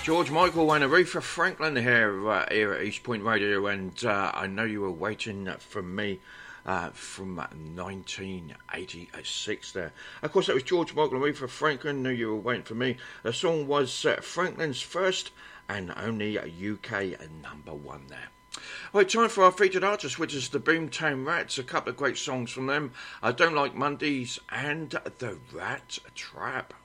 George Michael and Aretha Franklin here at East Point Radio, and I know you were waiting for me from 1986 there. Of course, that was George Michael and Aretha Franklin. Know you were waiting for me. The song was Franklin's first and only UK number one there. Right, time for our featured artist, which is the Boomtown Rats. A couple of great songs from them. I Don't Like Mondays and The Rat Trap.